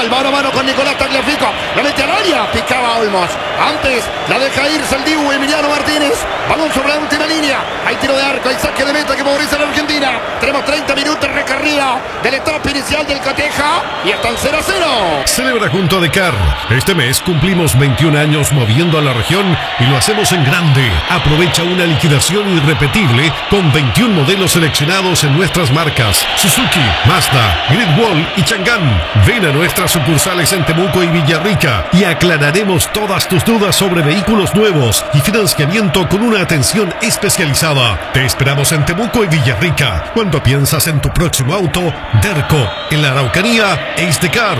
Yamal, mano a mano con Nicolás Tagliafico. La mete al área, picaba Olmos. Antes la deja irse el Dibu Emiliano Martínez. Balón sobre la última línea. Hay tiro de arco, hay saque de meta que favorece a la Argentina. Tenemos 30 minutos recorrido de la etapa inicial del Coteja y están 0-0. Celebra junto a Decar. Este mes cumplimos 21 años moviendo a la región y lo hacemos en grande. Aprovecha una liquidación irrepetible con 21 modelos seleccionados en nuestras marcas Suzuki, Mazda, Great Wall y Chang'an. Ven a nuestras sucursales en Temuco y Villarrica y aclararemos todas tus dudas sobre vehículos nuevos y financiamiento con una atención especializada. Te esperamos en Temuco y Villarrica. Cuando piensas en tu próximo auto, Derco, en la Araucanía, Ace Decar.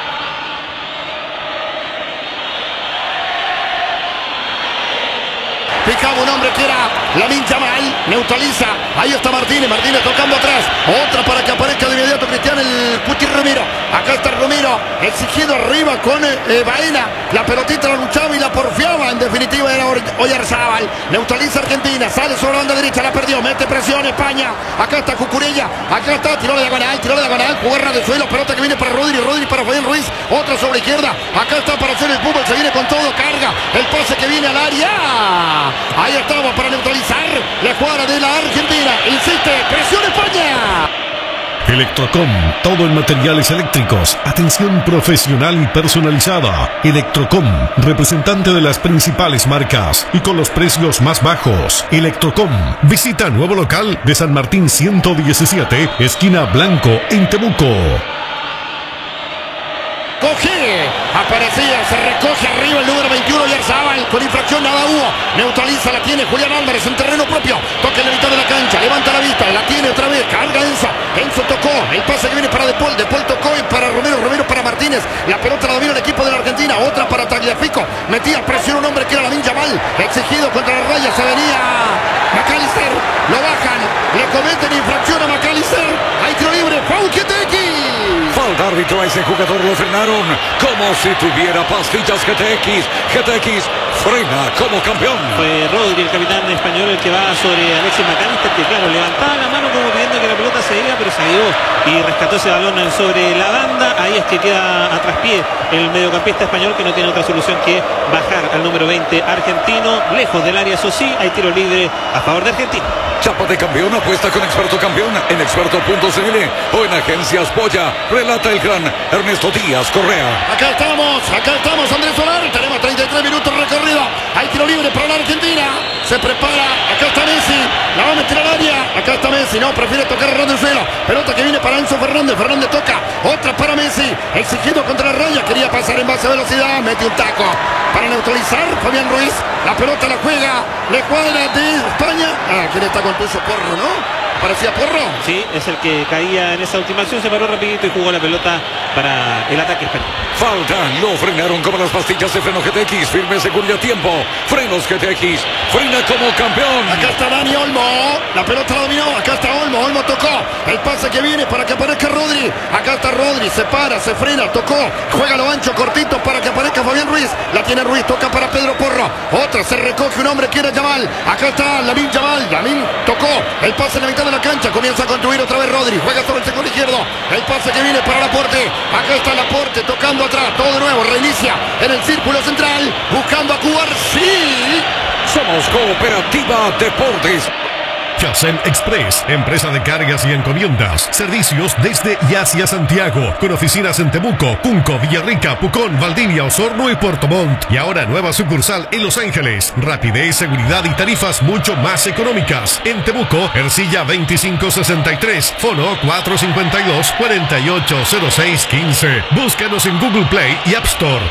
Picaba un hombre que era Lamine Yamal, neutraliza, ahí está Martínez tocando atrás, otra para que aparezca de inmediato Cristian el Cuti Romero. Acá está Romero, exigido arriba con Baena, la pelotita la luchaba y la porfiaba, en definitiva era Oyarzábal. Neutraliza Argentina, sale sobre la banda derecha, la perdió, mete presión España, acá está Cucurella, acá está, tiró la diagonal, jugarra de suelo, pelota que viene para Rodri para Fabián Ruiz, otra sobre izquierda, acá está para hacer el fútbol, se viene con todo, carga, el pase que viene al área. Ahí estamos para neutralizar la jugada de la Argentina. Insiste, presión España. Electrocom, todo en materiales eléctricos, atención profesional y personalizada. Electrocom, representante de las principales marcas y con los precios más bajos. Electrocom, visita nuevo local de San Martín 117, esquina Blanco, en Temuco. Coge, aparecía, se recoge arriba el número 21 Oyarzábal, con infracción nada hubo, neutraliza, la tiene Julián Álvarez en terreno propio, toca en la mitad de la cancha, levanta la vista, la tiene otra vez, carga Enzo tocó, el pase que viene para De Paul tocó y para Romero para Martínez, la pelota la domina el equipo de la Argentina, otra para Tagliafico, metía presión un hombre que era Lamine Yamal, exigido contra la raya, se venía McAllister, lo bajan, le cometen infracción a McAllister, hay tiro libre, Paul Guetequi. Falta árbitro, a ese jugador lo frenaron como si tuviera pastillas GTX. GTX frena como campeón. Fue Rodri, el capitán español, el que va sobre Alexis McAllister, que claro, levantaba la mano como pidiendo que la pelota se iba, pero se dio y rescató ese balón sobre la banda. Ahí es que queda a traspié el mediocampista español, que no tiene otra solución que bajar al número 20 argentino, lejos del área, eso sí, hay tiro libre a favor de Argentina. Chapa de campeón, apuesta con Experto Campeón en experto.cl o en Agencias Polla. Relata el gran Ernesto Díaz Correa. Acá estamos Andrés Solar, tenemos 33 minutos recorrido, hay tiro libre para la Argentina, se prepara, acá está Messi, la va a meter al área, acá está Messi, no, prefiere tocar errando el suelo, pelota que viene para Enzo Fernández toca, otra para Messi, exigido contra la raya, quería pasar en base a velocidad, mete un taco para neutralizar Fabián Ruiz, la pelota la juega, le cuadra de España, ¿quién está con Tuzo? Porro, ¿no? ¿Parecía Porro? Sí, es el que caía en esa última acción, se paró rapidito y jugó la pelota para el ataque español. Falta, lo frenaron como las pastillas de freno GTX, firme, seguro y a tiempo. Frenos GTX, frena como campeón. Acá está Dani Olmo, la pelota la dominó, acá está Olmo tocó, el pase que viene para que aparezca Rodri, acá está Rodri, se para, se frena, tocó, juega lo ancho, cortito para que aparezca Fabián Ruiz, la tiene Ruiz, toca para Pedro Porro, otra, se recoge un hombre que era Yamal, acá está Lamine Yamal, Lamine tocó, el pase en la mitad de la cancha, comienza a construir otra vez Rodri, juega sobre el sector izquierdo, el pase que viene para Laporte, acá está Laporte tocando atrás, todo de nuevo, reinicia en el círculo central, buscando a Cubar, sí. Somos Cooperativa Deportes. Casen Express, empresa de cargas y encomiendas. Servicios desde y hacia Santiago, con oficinas en Temuco, Cunco, Villarrica, Pucón, Valdivia, Osorno y Puerto Montt. Y ahora nueva sucursal en Los Ángeles. Rapidez, seguridad y tarifas mucho más económicas. En Temuco, Ercilla 2563, fono 452-480615. Búscanos en Google Play y App Store,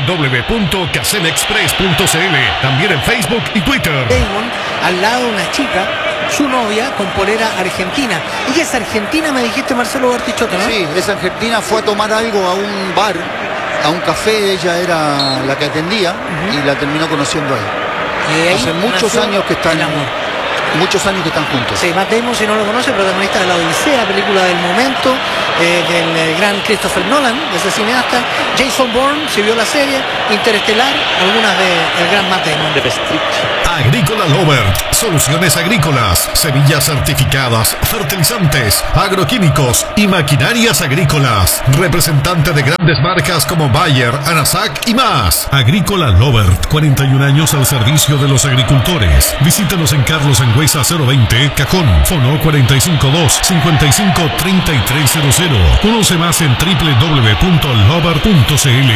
www.casenexpress.cl. También en Facebook y Twitter. Damon, al lado de una chica, su novia, con polera argentina. Ella es argentina, me dijiste, Marcelo Bartichotto, ¿no? Sí, es argentina, fue a tomar algo a un bar, a un café, ella era la que atendía y la terminó conociendo ahí. Hace muchos años que están juntos. Sí, Matt Damon, si no lo conoce, protagonista de La Odisea, película del momento, del gran Christopher Nolan, de ese cineasta. Jason Bourne, si vio la serie, Interestelar, algunas del gran Matt Damon. De Prestige. Agrícola Lovert, soluciones agrícolas, semillas certificadas, fertilizantes, agroquímicos y maquinarias agrícolas. Representante de grandes marcas como Bayer, Anasac y más. Agrícola Lovert, 41 años al servicio de los agricultores. Visítanos en Carlos Angüesa 020, Cajón, Fono 452-553300. Conoce más en www.lovert.cl.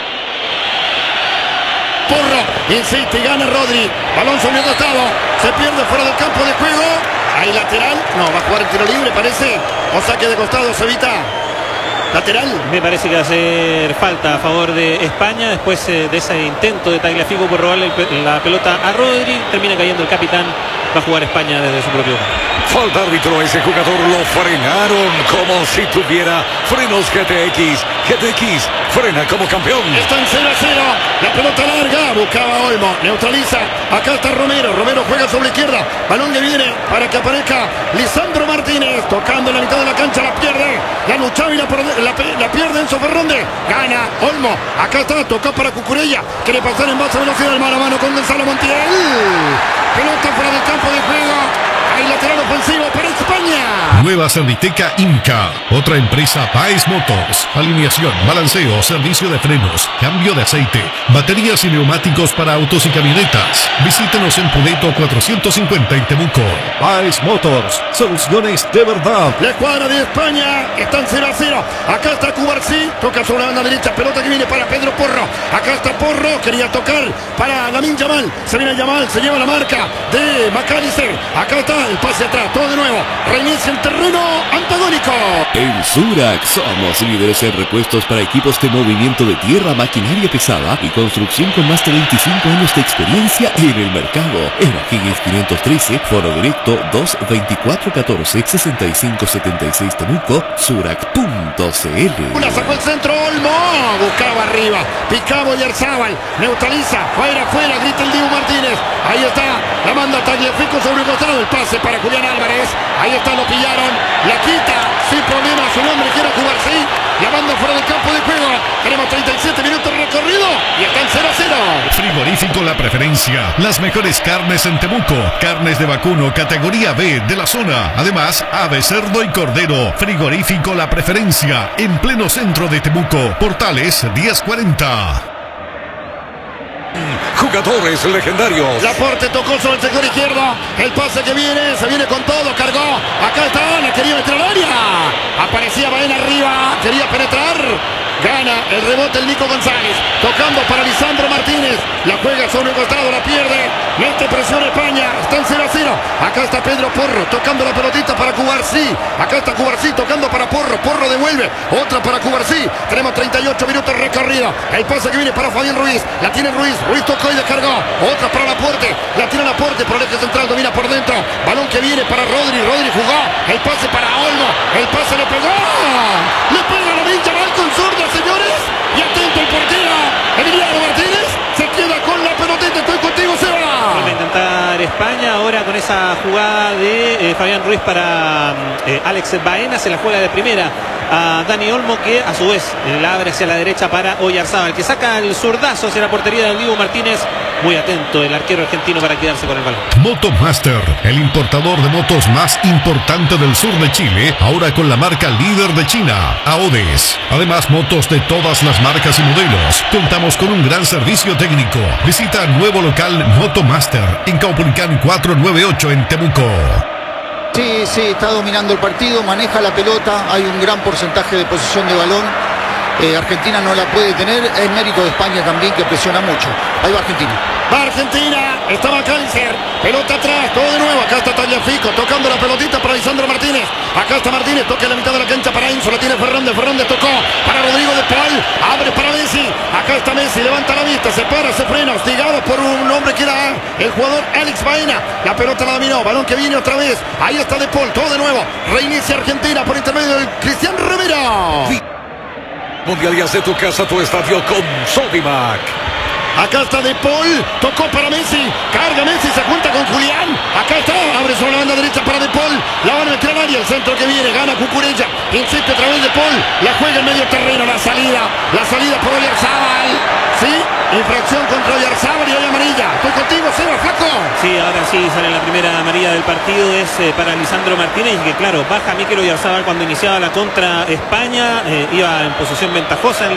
Porro, insiste y gana Rodri. Balón sobre el costado. Se pierde fuera del campo de juego. Hay lateral. No, va a jugar el tiro libre, parece. O saque de costado, se evita. Lateral. Me parece que va a hacer falta a favor de España. Después de ese intento de Tagliafico por robarle la pelota a Rodri. Termina cayendo el capitán. Va a jugar España desde su propio campo. Falta árbitro, ese jugador lo frenaron como si tuviera frenos GTX. GTX frena como campeón. Están 0-0. La pelota larga. Buscaba Olmo. Neutraliza. Acá está Romero. Romero juega sobre la izquierda. Balón que viene para que aparezca Lisandro Martínez. Tocando en la mitad de la cancha. La pierde. La luchaba y la pierde Enzo Fernández. Gana Olmo. Acá está. Tocó para Cucurella. Quiere pasar en base a velocidad. Mano a mano con Gonzalo Montiel. Pelota fuera del campo de juego. Hay lateral ofensivo para España. Nueva Serviteca Inca. Otra empresa Baez Motors. Alineación, balanceo, servicio de frenos, cambio de aceite, baterías y neumáticos para autos y camionetas. Visítenos en Pudeto 450 en Temuco. Baez Motors. Soluciones de verdad. La escuadra de España están 0-0. Acá está Cubarsí. Toca sobre la banda derecha. Pelota que viene para Pedro Porro. Acá está Porro. Quería tocar para Lamine Yamal. Se viene Yamal. Se lleva la marca de McAllister. Acá está el pase atrás. Todo de nuevo. Reinicia el terreno antagónico. En Surac somos líderes en repuestos para equipos de movimiento de tierra, maquinaria pesada y construcción con más de 25 años de experiencia en el mercado. En O'Higgins 513, foro directo 224-14-6576 Temuco, Surac.cl. Una sacó el centro Olmo. Buscaba arriba. Picaba Oyarzábal. Neutraliza. Fuera, fuera. Grita el Dibu Martínez. Ahí está. La manda Tagliafico sobre el costado. El pase para Julián Álvarez. Ahí está, lo pillaron. La quita sin problema. Su nombre quiere Cubarsí. La banda fuera del campo de juego. Tenemos 37 minutos recorrido y están 0-0. Frigorífico La Preferencia. Las mejores carnes en Temuco. Carnes de vacuno categoría B de la zona. Además, ave, cerdo y cordero. Frigorífico La Preferencia. En pleno centro de Temuco. Portales 1040. Jugadores legendarios. Laporte tocó sobre el sector izquierdo. El pase que viene, se viene con todo, cargó. Acá está, la quería meter al área. Aparecía Baena arriba, quería penetrar. Gana el rebote el Nico González. Tocando para Lisandro Martínez. La juega sobre el costado, la pierde. Mete presión España. Están 0-0. Acá está Pedro Porro tocando la pelotita para Cubarsí. Acá está Cubarsí tocando para Porro. Porro devuelve. Otra para Cubarsí. Tenemos 38 minutos recorrido. El pase que viene para Fabián Ruiz. La tiene Ruiz. Ruiz tocó y descargó. Otra para Laporte. La tira Laporte por el eje central. Domina por dentro. Balón que viene para Rodri. Rodri jugó. El pase para Olmo. El pase le pegó. Le pega la vincha mal con zurda, señores. Y atento el portero. Emiliano Martínez se queda con la pelotita. Estoy contigo, Seba. Va a intentar España ahora con esa jugada de Fabián Ruiz para Alex Baena. Se la juega de primera a Dani Olmo, que a su vez la abre hacia la derecha para Oyarzábal, que saca el zurdazo hacia la portería del Dibu Martínez. Muy atento el arquero argentino para quedarse con el balón. Motomaster, el importador de motos más importante del sur de Chile, ahora con la marca líder de China, AODES. Además, motos de todas las marcas y modelos. Contamos con un gran servicio técnico. Visita nuevo local Motomaster en Caupolicán 498 en Temuco. Sí, está dominando el partido, maneja la pelota, hay un gran porcentaje de posesión de balón. Argentina no la puede tener, es mérito de España también, que presiona mucho. Ahí va Argentina. Va Argentina, estaba Cáncer, pelota atrás, todo de nuevo. Acá está Tagliafico tocando la pelotita para Lisandro Martínez. Acá está Martínez, toca en la mitad de la cancha para Enzo, la tiene Fernández. Fernández tocó para Rodrigo de Paul, abre para Messi. Acá está Messi, levanta la vista, se para, se frena, hostigado por un hombre que era el jugador Alex Baena. La pelota la dominó, balón que viene otra vez. Ahí está de Paul, todo de nuevo. Reinicia Argentina por intermedio del Cristian Romero. Mundialías de tu casa, tu estadio con Sodimac. Acá está De Paul, tocó para Messi, carga Messi, se junta con Julián. Acá está, abre sobre la banda derecha para De Paul. La van a meter al área, el centro que viene, gana Cucurella. Insiste otra vez De Paul, la juega en medio terreno, la salida por Oyarzábal. Sí, Infracción contra Oyarzábal y hay amarilla. Estoy contigo, Seba, flaco. Sí, ahora sí sale la primera amarilla del partido, es para Lisandro Martínez, y que claro, baja Mikel Oyarzábal cuando iniciaba la contra España, iba en posición ventajosa en